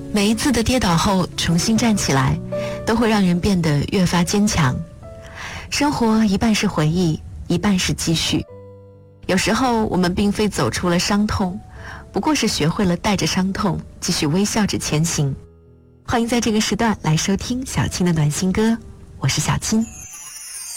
每一次的跌倒后重新站起来，都会让人变得越发坚强。生活一半是回忆，一半是积蓄。有时候我们并非走出了伤痛，不过是学会了带着伤痛继续微笑着前行。欢迎在这个时段来收听小青的暖心歌，我是小青。